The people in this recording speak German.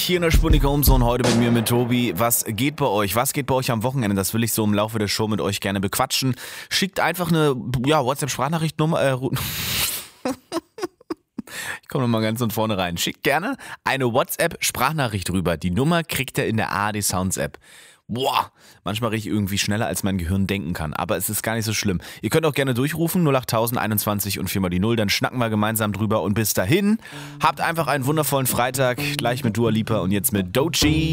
hier in der Sputnik Homezone, heute mit mir, mit Tobi. Was geht bei euch? Was geht bei euch am Wochenende? Das will ich so im Laufe der Show mit euch gerne bequatschen. Schickt einfach eine WhatsApp-Sprachnachrichtnummer. Ich komme nochmal ganz von vorne rein. Schickt gerne eine WhatsApp-Sprachnachricht rüber. Die Nummer kriegt ihr in der ARD Sounds App. Boah, manchmal rede ich irgendwie schneller, als mein Gehirn denken kann. Aber es ist gar nicht so schlimm. Ihr könnt auch gerne durchrufen, 08021 und 4 mal die 0. Dann schnacken wir gemeinsam drüber. Und bis dahin, habt einfach einen wundervollen Freitag. Gleich mit Dua Lipa und jetzt mit Doechii.